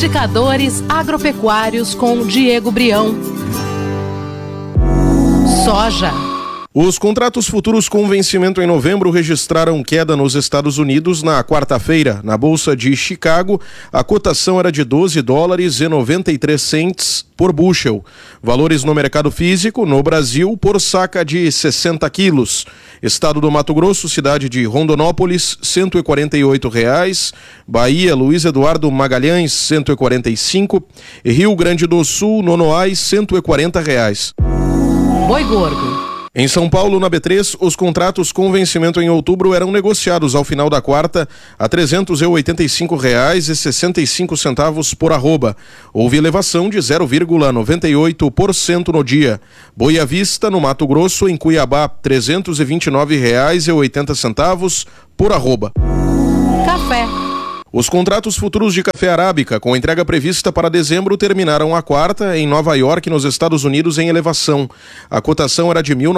Indicadores agropecuários com Diego Brião. Soja. Os contratos futuros com vencimento em novembro registraram queda nos Estados Unidos na quarta-feira. Na Bolsa de Chicago, a cotação era de $12,93 por bushel. Valores no mercado físico, no Brasil, por saca de 60 quilos. Estado do Mato Grosso, cidade de Rondonópolis, R$ 148. Bahia, Luiz Eduardo Magalhães, R$ 145. E Rio Grande do Sul, Nonoais, R$ 140. Boi gordo. Em São Paulo, na B3, os contratos com vencimento em outubro eram negociados ao final da quarta a R$ 385,65 por arroba. Houve elevação de 0,98% no dia. Boi à vista, no Mato Grosso, em Cuiabá, R$ 329,80 por arroba. Café. Os contratos futuros de café arábica, com entrega prevista para dezembro, terminaram a quarta em Nova York, nos Estados Unidos, em elevação. A cotação era de R$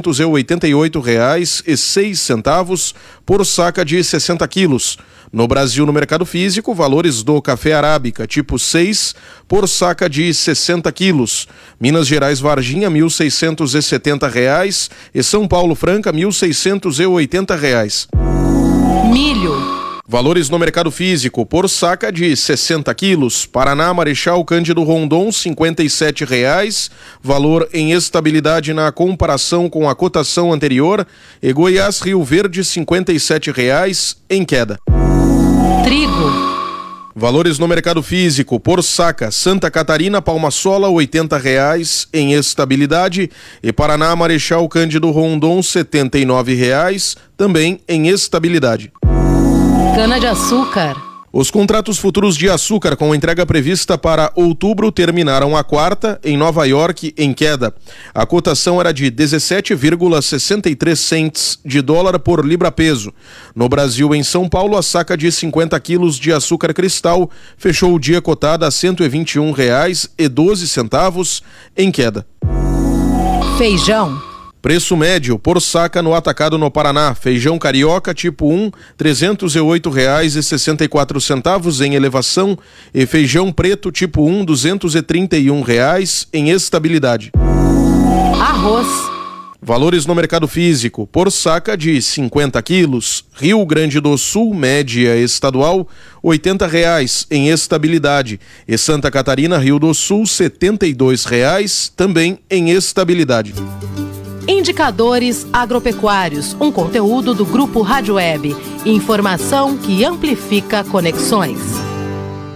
1.988,06 por saca de 60 quilos. No Brasil, no mercado físico, valores do café arábica tipo 6 por saca de 60 quilos. Minas Gerais Varginha, R$ 1.670 e São Paulo Franca, R$ 1.680. Milho. Valores no mercado físico, por saca de 60 quilos. Paraná, Marechal Cândido Rondon, R$ 57,00. Valor em estabilidade na comparação com a cotação anterior. E Goiás, Rio Verde, R$ 57,00 em queda. Trigo. Valores no mercado físico, por saca, Santa Catarina, Palma-Sola, R$ 80,00 em estabilidade. E Paraná, Marechal Cândido Rondon, R$ 79,00, também em estabilidade. Cana-de-açúcar. Os contratos futuros de açúcar com entrega prevista para outubro terminaram a quarta em Nova York em queda. A cotação era de 17,63 cents de dólar por libra-peso. No Brasil, em São Paulo, a saca de 50 quilos de açúcar cristal fechou o dia cotada a R$ 121,12 em queda. Feijão. Preço médio por saca no atacado no Paraná. Feijão carioca tipo 1, R$ 308,64 em elevação. E feijão preto tipo 1, R$ 231 em estabilidade. Arroz. Valores no mercado físico, por saca de 50 quilos. Rio Grande do Sul, média estadual, R$ 80 em estabilidade. E Santa Catarina, Rio do Sul, R$ 72, também em estabilidade. Indicadores agropecuários, um conteúdo do Grupo Rádio Web. Informação que amplifica conexões.